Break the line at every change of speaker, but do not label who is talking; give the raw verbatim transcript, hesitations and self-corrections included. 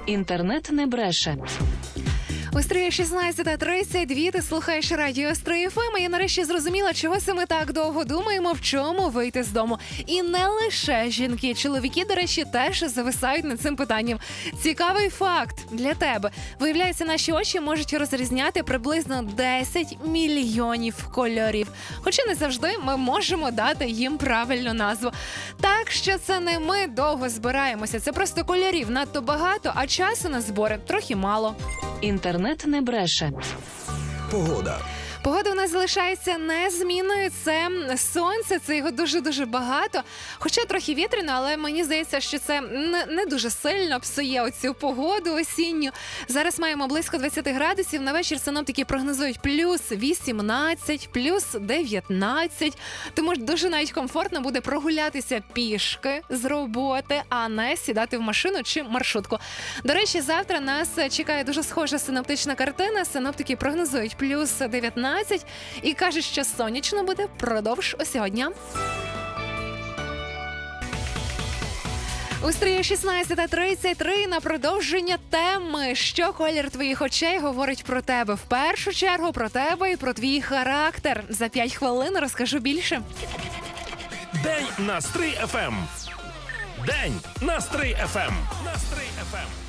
Інтернет не бреше.
У стрії шістнадцята тридцять два, ти слухаєш радіо Стрий еф ем, і я нарешті зрозуміла, чого це ми так довго думаємо, в чому вийти з дому. І не лише жінки, чоловіки, до речі, теж зависають над цим питанням. Цікавий факт для тебе. Виявляється, наші очі можуть розрізняти приблизно десять мільйонів кольорів. Хоча не завжди ми можемо дати їм правильну назву. Так що це не ми довго збираємося, це просто кольорів надто багато, а часу на збори трохи мало.
Інтернет не бреше.
Погода.
Погода у нас залишається незмінною. Це сонце, це його дуже-дуже багато. Хоча трохи вітряно, але мені здається, що це не, не дуже сильно псує оцю погоду осінню. Зараз маємо близько двадцять градусів. На вечір синоптики прогнозують плюс вісімнадцять, плюс дев'ятнадцять. Тому дуже навіть комфортно буде прогулятися пішки з роботи, а не сідати в машину чи маршрутку. До речі, завтра нас чекає дуже схожа синоптична картина. Синоптики прогнозують плюс дев'ятнадцять. І кажуть, що сонячно буде впродовж усього дня. У стрії шістнадцята тридцять три на продовження теми «Що колір твоїх очей говорить про тебе?» В першу чергу про тебе і про твій характер. За п'ять хвилин розкажу більше.
День на Стрий еф ем. День на Стрий еф ем. На Стрий еф ем.